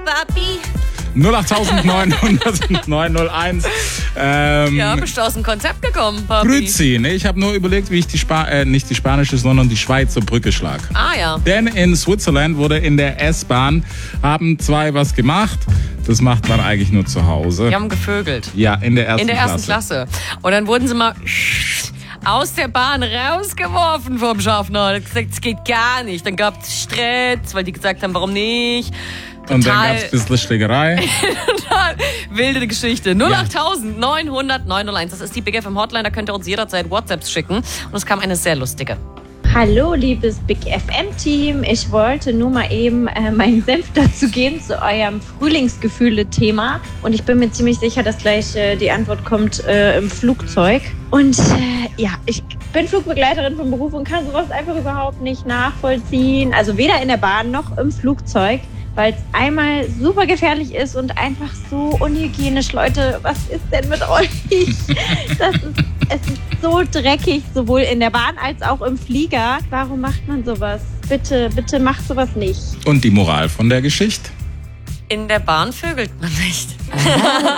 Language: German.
Papi. 08900 901. Ja, bist du aus dem Konzept gekommen, Papi? Grüezi, ne? Ich habe nur überlegt, wie ich nicht die spanische, sondern die Schweizer Brücke schlag. Ah ja. Denn in Switzerland wurde in der S-Bahn, haben zwei was gemacht. Das macht man eigentlich nur zu Hause. Die haben gevögelt. Ja, in der ersten In der ersten Klasse. Und dann wurden sie mal aus der Bahn rausgeworfen vom Schaffner. Er hat gesagt, es geht gar nicht. Dann gab es Stress, weil die gesagt haben, warum nicht. Und dann gab es ein bisschen Schlägerei. Total wilde Geschichte. 08000 900 901. Das ist die Big FM Hotline. Da könnt ihr uns jederzeit WhatsApps schicken. Und es kam eine sehr lustige. Hallo, liebes Big FM-Team. Ich wollte nur mal eben meinen Senf dazu geben zu eurem Frühlingsgefühle-Thema. Und ich bin mir ziemlich sicher, dass gleich die Antwort kommt im Flugzeug. Und ja, ich bin Flugbegleiterin von Beruf und kann sowas einfach überhaupt nicht nachvollziehen. Also weder in der Bahn noch im Flugzeug, weil es einmal super gefährlich ist und einfach so unhygienisch. Leute, was ist denn mit euch? Es ist so dreckig, sowohl in der Bahn als auch im Flieger. Warum macht man sowas? Bitte, bitte macht sowas nicht. Und die Moral von der Geschichte? In der Bahn vögelt man nicht.